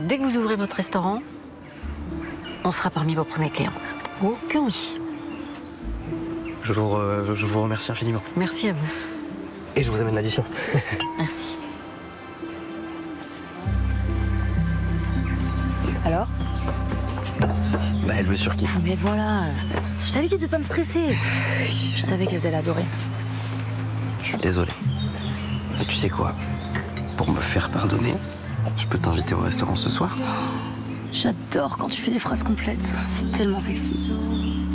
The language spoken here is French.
dès que vous ouvrez votre restaurant, on sera parmi vos premiers clients. Oh que oui. Je vous remercie infiniment. Merci à vous. Et je vous amène l'addition. Merci. Alors? Bah, elle veut surkiffer. Mais voilà, je t'avais dit de pas me stresser. Je savais qu'elles allaient adorer. Je suis désolé. Mais tu sais quoi? Pour me faire pardonner, je peux t'inviter au restaurant ce soir. J'adore quand tu fais des phrases complètes. C'est tellement sexy.